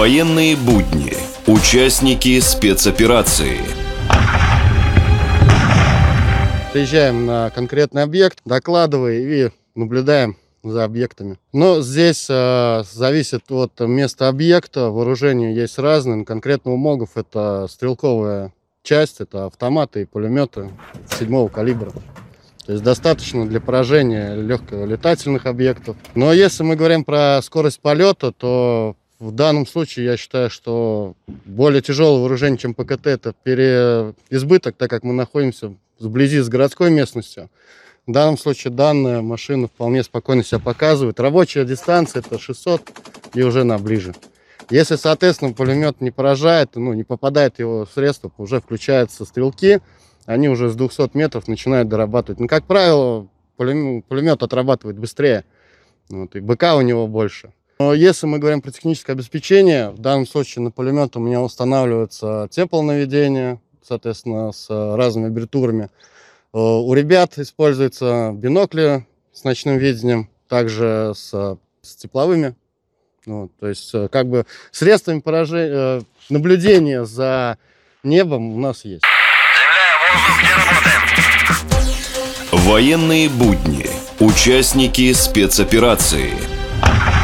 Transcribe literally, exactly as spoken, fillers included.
Военные будни. Участники спецоперации. Приезжаем на конкретный объект, докладываем и наблюдаем за объектами. Но здесь э, зависит от места объекта. Вооружение есть разное. Конкретно у МОГов это стрелковая часть, это автоматы и пулеметы седьмого калибра. То есть достаточно для поражения легколетательных объектов. Но если мы говорим про скорость полета, то в данном случае я считаю, что более тяжелое вооружение, чем ПКТ, это переизбыток, так как мы находимся вблизи с городской местностью. В данном случае данная машина вполне спокойно себя показывает. Рабочая дистанция это шестьсот и уже на ближе. Если, соответственно, пулемет не поражает, ну, не попадает в его средства, уже включаются стрелки, они уже с двухсот метров начинают дорабатывать. Ну, как правило, пулемет, пулемет отрабатывает быстрее, вот, и БК у него больше. Но если мы говорим про техническое обеспечение, в данном случае на пулемет у меня устанавливается теплонаведение, соответственно, с разными абертурами. У ребят используются бинокли с ночным видением, также с, с тепловыми. Вот, то есть, как бы средствами поражения, наблюдения за небом у нас есть. Военные будни. Участники спецоперации.